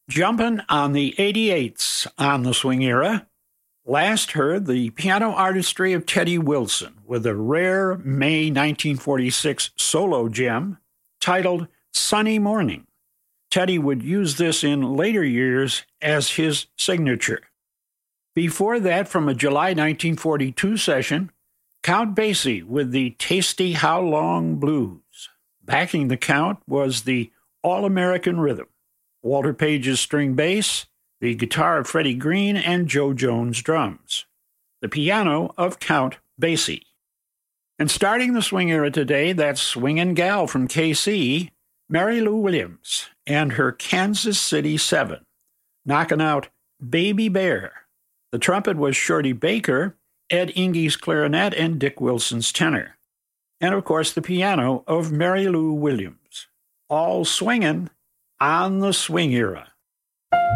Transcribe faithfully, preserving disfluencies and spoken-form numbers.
Jumping on the eighty-eights on the swing era, last heard the piano artistry of Teddy Wilson with a rare May nineteen forty-six solo gem titled Sunny Morning. Teddy would use this in later years as his signature. Before that, from a July nineteen forty-two session, Count Basie with the Tasty How Long Blues. Backing the Count was the All-American Rhythm, Walter Page's string bass, the guitar of Freddie Green, and Joe Jones drums, the piano of Count Basie. And starting the swing era today, that swingin' gal from K C, Mary Lou Williams, and her Kansas City Seven, knocking out Baby Bear. The trumpet was Shorty Baker, Ed Ingey's clarinet, and Dick Wilson's tenor. And, of course, the piano of Mary Lou Williams. All swingin' on the swing era.